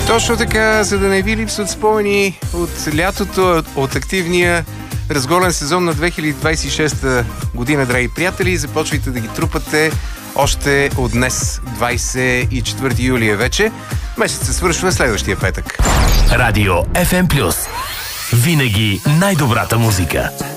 Точно така, за да не ви липсват спомени от лятото, от активния разголен сезон на 2026 година, драги приятели. Започвайте да ги трупате още от днес, 24 юли вече. Месецът свършва следващия петък. Радио FM+. Винаги най-добрата музика.